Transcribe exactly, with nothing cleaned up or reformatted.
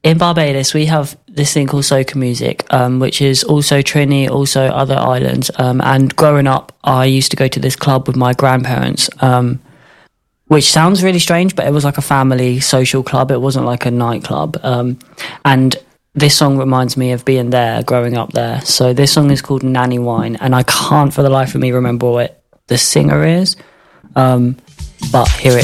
in Barbados, we have this thing called soca music, um, which is also Trini, also other islands. Um, and growing up, I used to go to this club with my grandparents, um, which sounds really strange, but it was like a family social club. It wasn't like a nightclub. Um, and this song reminds me of being there, growing up there. So this song is called Nanny Wine, and I can't for the life of me remember what the singer is. Um, but here it is.